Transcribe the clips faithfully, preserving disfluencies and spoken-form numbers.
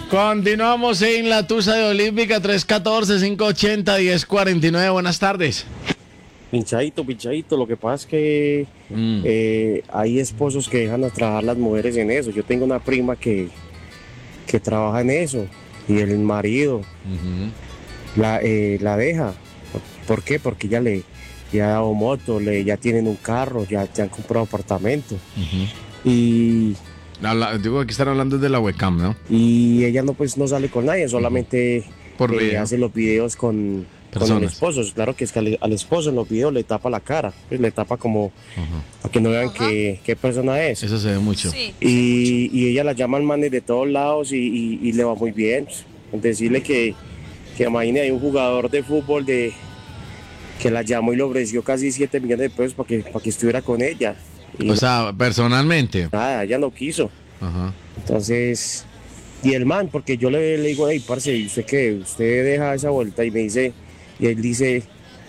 Continuamos en la Tusa de Olímpica, tres uno cuatro, cinco ocho cero, uno cero cuatro nueve. Buenas tardes. Pinchadito, pinchadito. Lo que pasa es que mm. eh, hay esposos que dejan a trabajar las mujeres en eso. Yo tengo una prima que, que trabaja en eso y el marido uh-huh. la, eh, la deja. ¿Por qué? Porque ya le ya ha dado moto, le, ya tienen un carro, ya, ya han comprado apartamento. Uh-huh. Y... Habla, digo, aquí están hablando de la webcam, ¿no? Y ella no pues no sale con nadie, solamente Por eh, hace los videos con, con el esposo. Claro que es que al, al esposo en los videos le tapa la cara, pues, le tapa como uh-huh. para que no vean qué, qué persona es. Eso se ve mucho. Sí, y, y ella la llaman manes de todos lados y, y, y le va muy bien. Decirle que, que imagine, hay un jugador de fútbol de que la llamó y le ofreció casi siete millones de pesos para que, para que estuviera con ella. Y o sea, personalmente. Nada, ella no quiso. Ajá. Entonces, y el man, porque yo le, le digo, hey, parce, ¿y usted qué? ¿Usted deja esa vuelta? Y me dice, y él dice,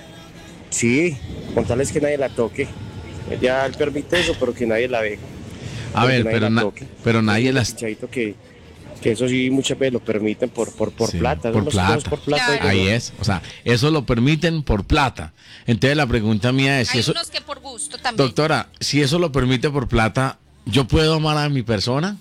sí, contarles que nadie la toque. Ella él permite eso, pero que nadie la ve. A ver, pero, na- pero nadie las... Que, que eso sí muchas veces lo permiten por, por, por sí, plata. Por plata. por plata. Claro. Ahí es, o sea, eso lo permiten por plata. Entonces la pregunta mía es... Hay si eso, unos que por gusto también. Doctora, si eso lo permite por plata, ¿yo puedo amar a mi persona?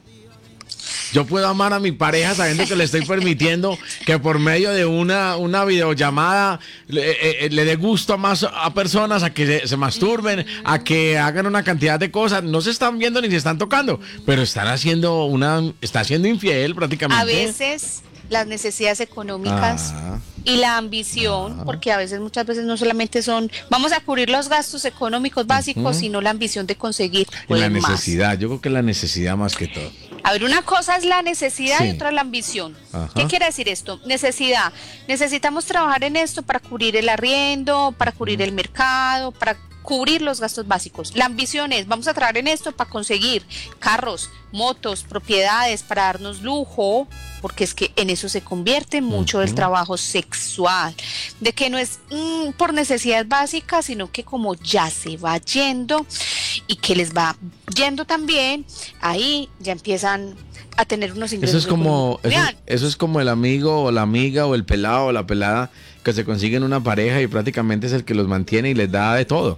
Yo puedo amar a mi pareja sabiendo que le estoy permitiendo que por medio de una, una videollamada le, eh, le dé gusto a más a personas a que se, se masturben, a que hagan una cantidad de cosas. No se están viendo ni se están tocando, pero están haciendo una, está siendo infiel prácticamente. A veces las necesidades económicas ah, y la ambición, ah. porque a veces, muchas veces no solamente son, vamos a cubrir los gastos económicos básicos, uh-huh. sino la ambición de conseguir pues, la necesidad, más. Yo creo que la necesidad más que todo. A ver, una cosa es la necesidad sí. y otra la ambición. Ajá. ¿Qué quiere decir esto? Necesidad. Necesitamos trabajar en esto para cubrir el arriendo, para cubrir el mercado, para cubrir los gastos básicos. La ambición es, vamos a trabajar en esto para conseguir carros, motos, propiedades, para darnos lujo, porque es que en eso se convierte mucho uh-huh. el trabajo sexual, de que no es mm, por necesidades básicas, sino que como ya se va yendo y que les va yendo también, ahí ya empiezan a tener unos ingresos. Eso es como, eso, eso es como el amigo o la amiga o el pelado o la pelada que se consiguen una pareja y prácticamente es el que los mantiene y les da de todo.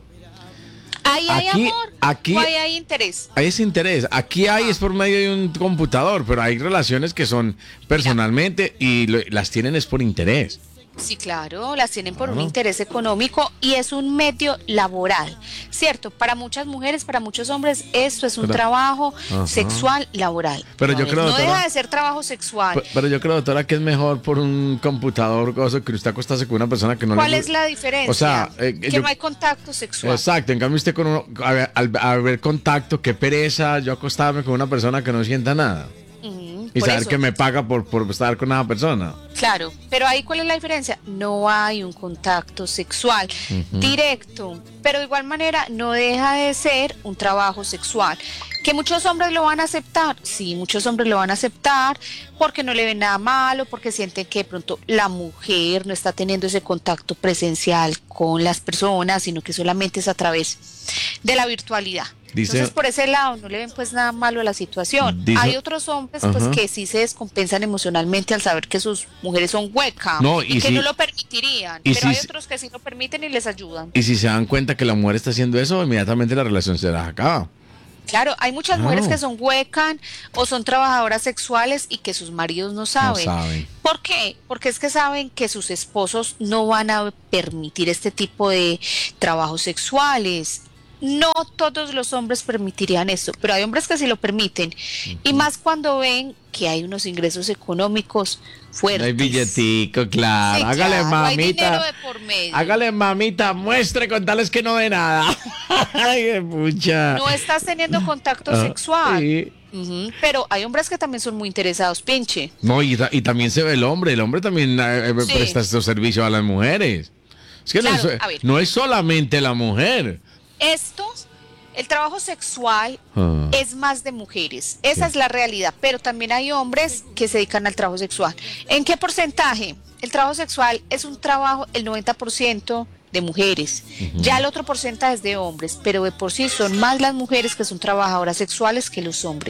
Ahí hay aquí, amor, aquí, o ahí hay interés. Ahí es interés. Aquí hay ah. es por medio de un computador, pero hay relaciones que son personalmente Mira. y lo, las tienen es por interés. Sí, claro, las tienen por un interés económico y es un medio laboral, ¿cierto? Para muchas mujeres, para muchos hombres, esto es un pero, trabajo ajá. sexual laboral. Pero yo creo, no doctora, deja de ser trabajo sexual. Pero, pero yo creo, doctora, que es mejor por un computador cosa que usted acostarse con una persona que no ¿Cuál le... es la diferencia? O sea, eh, que yo... no hay contacto sexual. Exacto, en cambio usted con uno, a ver, al, al ver contacto, qué pereza yo acostarme con una persona que no sienta nada. Uh-huh. Y por saber eso. Que me paga por, por estar con una persona. Claro, pero ahí ¿cuál es la diferencia? No hay un contacto sexual uh-huh. directo, pero de igual manera no deja de ser un trabajo sexual. ¿Que muchos hombres lo van a aceptar? Sí, muchos hombres lo van a aceptar porque no le ven nada malo, porque sienten que de pronto la mujer no está teniendo ese contacto presencial con las personas, sino que solamente es a través de la virtualidad. Dice, entonces por ese lado no le ven pues nada malo a la situación. Dice, hay otros hombres uh-huh. pues que sí se descompensan emocionalmente al saber que sus mujeres son huecas no, y, y que si, no lo permitirían, pero si, hay otros que sí lo permiten y les ayudan. Y si se dan cuenta que la mujer está haciendo eso, inmediatamente la relación se las acaba. Claro, hay muchas mujeres oh. que son huecas o son trabajadoras sexuales y que sus maridos no saben. No saben. ¿Por qué? Porque es que saben que sus esposos no van a permitir este tipo de trabajos sexuales. No todos los hombres permitirían eso, pero hay hombres que sí lo permiten. Uh-huh. Y más cuando ven que hay unos ingresos económicos fuertes. Hay billetico, claro. Sí, hágale, claro, mamita. Hay dinero de por medio. Hágale, mamita, muestre con tales que no ve nada. Ay, pucha. No estás teniendo contacto uh, sexual. Sí. Uh-huh. Pero hay hombres que también son muy interesados, pinche. No, y, y también se ve el hombre. El hombre también eh, sí. presta estos servicios a las mujeres. Es que claro, no, es, no es solamente la mujer. Esto, el trabajo sexual ah. es más de mujeres, esa sí. es la realidad, pero también hay hombres que se dedican al trabajo sexual. ¿En qué porcentaje? El trabajo sexual es un trabajo, el noventa por ciento de mujeres, uh-huh. ya el otro porcentaje es de hombres, pero de por sí son más las mujeres que son trabajadoras sexuales que los hombres.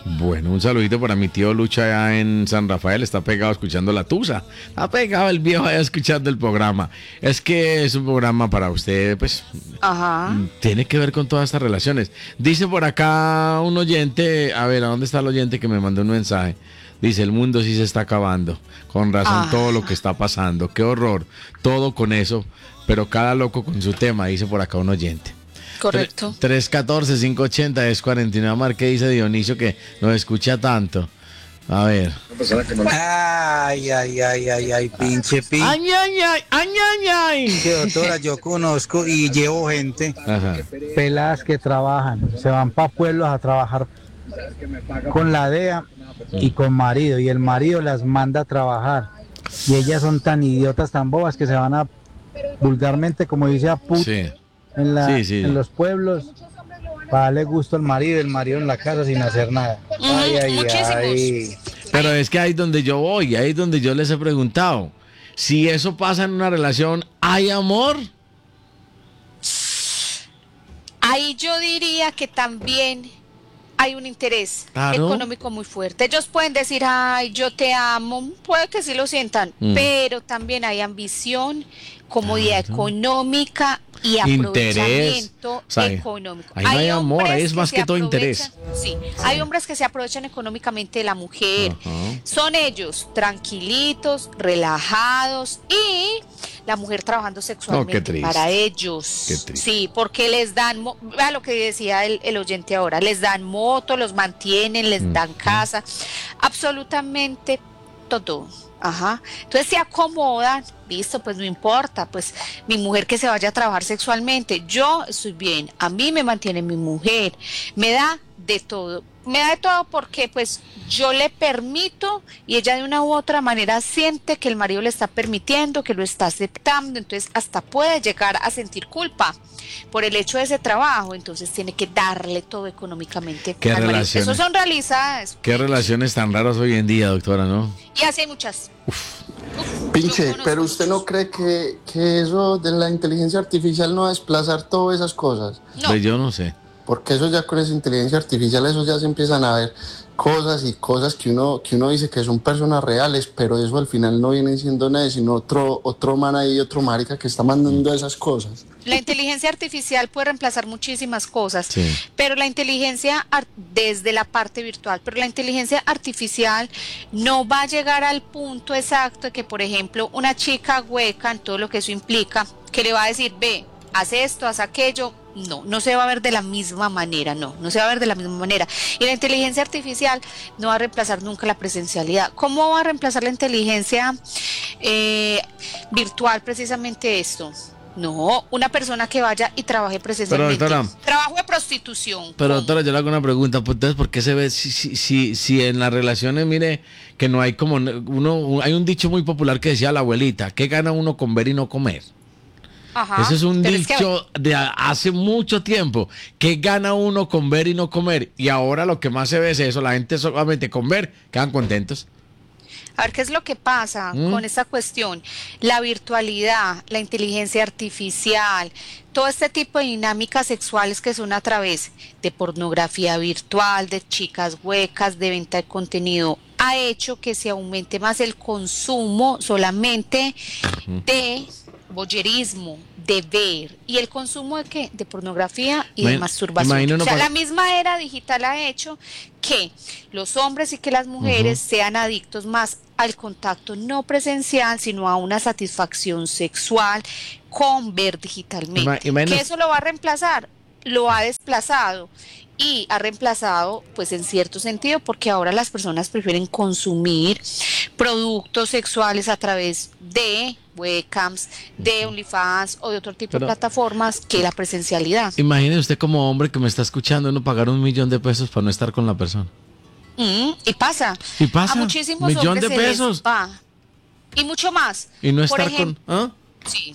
Bueno, un saludito para mi tío Lucho allá en San Rafael, está pegado escuchando La Tusa, está pegado el viejo allá escuchando el programa. Es que es un programa para usted, pues, Ajá. tiene que ver con todas estas relaciones. Dice por acá un oyente, a ver, ¿a dónde está el oyente que me mandó un mensaje? Dice, el mundo sí se está acabando, con razón Ah. todo lo que está pasando, qué horror, todo con eso, pero cada loco con su tema, dice por acá un oyente. Correcto. tres uno cuatro, cinco ocho cero, es cuarenta y nueve. Mar, ¿qué dice Dionisio que nos escucha tanto? A ver. Ay, ay, ay, ay, ay, pinche pinche. ¡Ay, ay, ay! ¡Ay, ay, ay! Doctora, yo conozco y llevo gente, Ajá. peladas que trabajan, se van para pueblos a trabajar con la D E A y con marido, y el marido las manda a trabajar. Y ellas son tan idiotas, tan bobas, que se van a, vulgarmente, como dice, a put Sí. en, la, Sí, sí. en los pueblos, para darle gusto al marido, el marido en la casa sin hacer nada. Ay, ay, muchísimos. ay. Pero es que ahí es donde yo voy, ahí es donde yo les he preguntado. Si eso pasa en una relación, ¿hay amor? Ahí yo diría que también hay un interés Claro. económico muy fuerte. Ellos pueden decir, ay, yo te amo, puede que sí lo sientan, Mm. pero también hay ambición, comodidad Claro. económica y Interés. aprovechamiento O sea, económico. ahí no hay amor, hombres ahí es más se que todo interés. aprovechan- Sí, hay hombres que se aprovechan económicamente de la mujer. Ajá. Son ellos tranquilitos, relajados y la mujer trabajando sexualmente triste. para ellos. Qué triste. Sí, porque les dan, mo- vea lo que decía el, el oyente ahora, les dan moto, los mantienen, les Mm, dan casa, absolutamente todo. Ajá. Entonces se acomodan, listo, pues no importa, pues mi mujer que se vaya a trabajar sexualmente, yo estoy bien, a mí me mantiene mi mujer, me da de todo, me da de todo porque pues yo le permito y ella de una u otra manera siente que el marido le está permitiendo, que lo está aceptando, entonces hasta puede llegar a sentir culpa por el hecho de ese trabajo, entonces tiene que darle todo económicamente ¿Qué al marido. relaciones? Eso son realizadas Qué relaciones tan raras hoy en día, doctora, ¿no? y así hay muchas. Uf, yo Pinche, conozco pero usted no muchos. cree que, que eso de la inteligencia artificial no va a desplazar todas esas cosas. No. Pues yo no sé. Porque eso ya con esa inteligencia artificial, eso ya se empiezan a ver cosas y cosas que uno, que uno dice que son personas reales, pero eso al final no vienen siendo nada, sino otro, otro man ahí, otro marica que está mandando esas cosas. La inteligencia artificial puede reemplazar muchísimas cosas, Sí. pero la inteligencia ar- desde la parte virtual, pero la inteligencia artificial no va a llegar al punto exacto de que, por ejemplo, una chica hueca, en todo lo que eso implica, que le va a decir, ve, haz esto, haz aquello. No, no se va a ver de la misma manera, no, no se va a ver de la misma manera. Y la inteligencia artificial no va a reemplazar nunca la presencialidad. ¿Cómo va a reemplazar la inteligencia eh, virtual precisamente esto? No, una persona que vaya y trabaje presencialmente. doctora, Trabajo de prostitución. Pero ¿Cómo? doctora, yo le hago una pregunta, pues entonces, ¿por qué se ve si, si, si, si en las relaciones, mire, que no hay como uno, hay un dicho muy popular que decía la abuelita, ¿qué gana uno con ver y no comer? Ajá, Ese es un pero es que- dicho de a- hace mucho tiempo. ¿Qué gana uno con ver y no comer? Y ahora lo que más se ve es eso, la gente solamente con ver quedan contentos. A ver, ¿qué es lo que pasa Mm. con esta cuestión? La virtualidad, la inteligencia artificial, todo este tipo de dinámicas sexuales que son a través de pornografía virtual, de chicas huecas, de venta de contenido, ha hecho que se aumente más el consumo solamente de voyerismo, de ver. ¿Y el consumo de qué? De pornografía y de Imagina- masturbación. imagina uno O sea, pa- la misma era digital ha hecho que los hombres y que las mujeres sean adictos más al contacto no presencial, sino a una satisfacción sexual con ver digitalmente. Ima- imagina- ¿Que eso lo va a reemplazar? Lo ha desplazado y ha reemplazado, pues en cierto sentido, porque ahora las personas prefieren consumir productos sexuales a través de webcams, de OnlyFans o de otro tipo Pero- de plataformas que la presencialidad. Imagine usted como hombre que me está escuchando, no pagar un millón de pesos para no estar con la persona. Mm, y pasa. Y pasa, A muchísimos millón hombres de se les pesos. va. Y mucho más. Y no Por estar ejemplo, con... ¿Ah? Sí.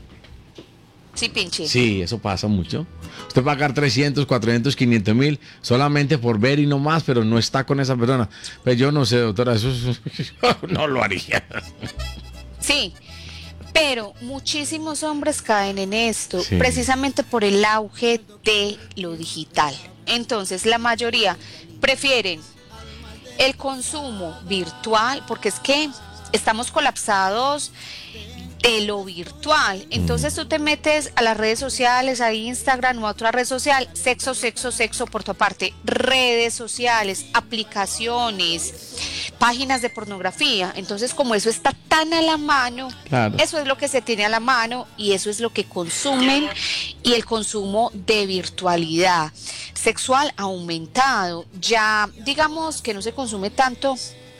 Sí, pinche. Sí, eso pasa mucho. Usted pagar trescientos, cuatrocientos, quinientos mil solamente por ver y no más, pero no está con esa persona. Pues yo no sé, doctora, eso es- no lo haría. Sí, pero muchísimos hombres caen en esto, Sí. precisamente por el auge de lo digital. Entonces, la mayoría prefieren el consumo virtual, porque es que estamos colapsados de lo virtual. Entonces tú te metes a las redes sociales, a Instagram o a otra red social, sexo, sexo, sexo por tu parte, redes sociales, aplicaciones, páginas de pornografía. Entonces, como eso está tan a la mano, claro, eso es lo que se tiene a la mano y eso es lo que consumen, y el consumo de virtualidad sexual ha aumentado. Ya digamos que no se consume tanto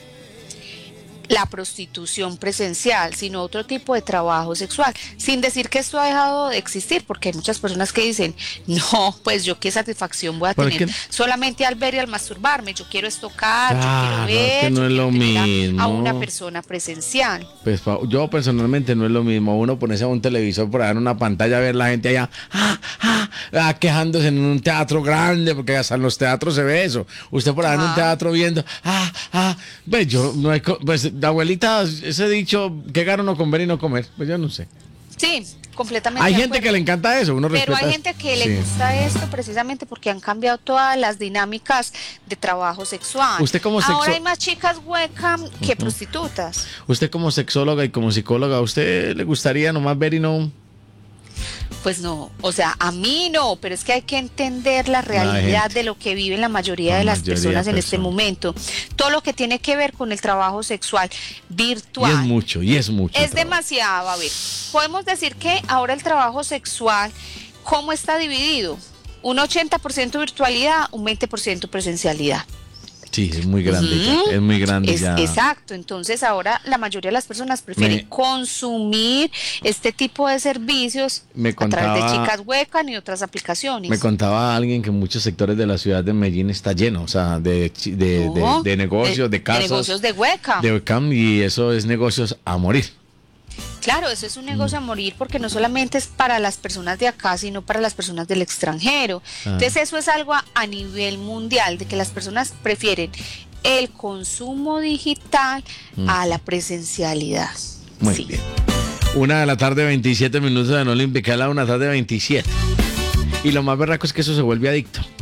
la prostitución presencial, sino otro tipo de trabajo sexual, sin decir que esto ha dejado de existir, porque hay muchas personas que dicen, no, pues yo qué satisfacción voy a ¿Por tener qué? solamente al ver y al masturbarme, yo quiero estocar, Claro, yo quiero ver, es que no yo es quiero lo tener a- mismo. a una persona presencial. Pues pa- yo personalmente no es lo mismo uno ponerse a un televisor por ahí en una pantalla, ver la gente allá ah, ah, ah, quejándose en un teatro grande, porque hasta en los teatros se ve eso. Usted por ahí en un Ajá. teatro viendo, ah, ah, pues yo no hay, co- pues la abuelita, ese dicho, ¿qué gano no comer y no comer? Pues yo no sé. Sí, completamente. Hay de gente acuerdo. que le encanta eso, uno Pero respeta hay eso. gente que le Sí. gusta esto precisamente porque han cambiado todas las dinámicas de trabajo sexual. Usted como sexo- Ahora hay más chicas webcam que prostitutas. Usted como sexóloga y como psicóloga, ¿a usted le gustaría nomás ver y no? Pues no, o sea, a mí no, pero es que hay que entender la realidad gente. de lo que viven la mayoría La de las mayoría de personas en este personas. momento. Todo lo que tiene que ver con el trabajo sexual Y virtual. es mucho, y es mucho. Es trabajo. demasiado. A ver, podemos decir que ahora el trabajo sexual, ¿cómo está dividido? Un ochenta por ciento virtualidad, un veinte por ciento presencialidad. Sí, es muy grande Ujú. ya, es muy grande Es- ya. Exacto, entonces ahora la mayoría de las personas prefieren Me- consumir este tipo de servicios Me a través de contaba- chicas webcam y otras aplicaciones. Me contaba alguien que muchos sectores de la ciudad de Medellín está lleno, o sea, de, chi- de, de- No, de negocios, de, casas, de negocios de webcam. de webcam, y eso es negocios a morir. Claro, eso es un negocio a morir porque no solamente es para las personas de acá, sino para las personas del extranjero. Ah. Entonces eso es algo a, a nivel mundial, de que las personas prefieren el consumo digital a la presencialidad. Muy Sí. bien. Una de la tarde, veintisiete minutos de No Olímpica, la una tarde veintisiete. Y lo más berraco es que eso se vuelve adicto.